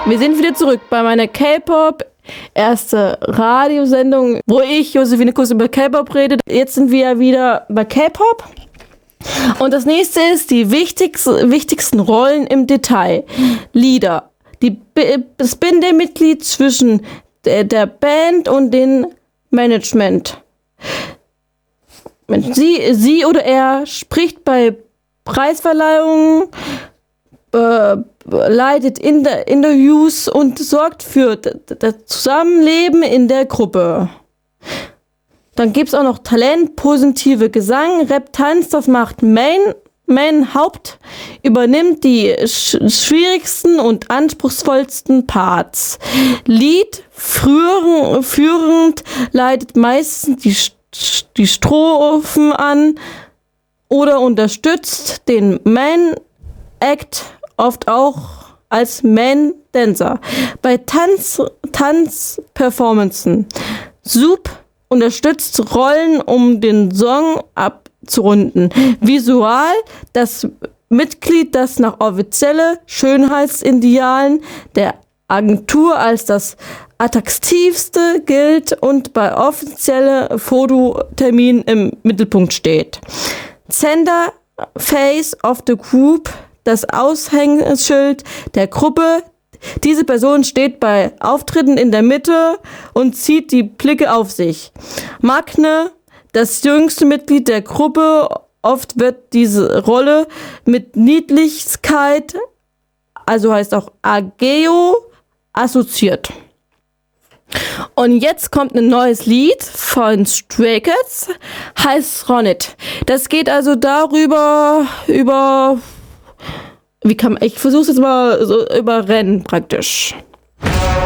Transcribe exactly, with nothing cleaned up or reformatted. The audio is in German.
Wir sind wieder zurück bei meiner K-Pop erste Radiosendung, wo ich, Josephine Kuss, über K-Pop rede. Jetzt sind wir ja wieder bei K-Pop. Und das nächste ist die wichtigsten, wichtigsten Rollen im Detail. Lieder. Die, das Bindemitglied zwischen der, der Band und dem Management. Sie, sie oder er spricht bei Preisverleihungen, äh, leitet Inter- Interviews und sorgt für d- d- das Zusammenleben in der Gruppe. Dann gibt es auch noch Talent, positive Gesang, Rap, Tanz, das macht Main, Main Haupt, übernimmt die sch- schwierigsten und anspruchsvollsten Parts. Lied, führen, führend, leitet meistens die, die Strophen an oder unterstützt den Main Act, oft auch als Main Dancer. Bei Tanz, Tanzperformancen, Sup unterstützt Rollen, um den Song abzurunden. Visual, das Mitglied, das nach offizielle Schönheitsidealen der Agentur als das attraktivste gilt und bei offiziellen Fototerminen im Mittelpunkt steht. Center Face of the Group, das Aushängeschild der Gruppe. Diese Person steht bei Auftritten in der Mitte und zieht die Blicke auf sich. Magne, das jüngste Mitglied der Gruppe. Oft wird diese Rolle mit Niedlichkeit, also heißt auch Ageo, assoziiert. Und jetzt kommt ein neues Lied von Stray Kids, heißt Run It. Das geht also darüber, über, wie kann man, ich versuch's jetzt mal so, über Rennen praktisch.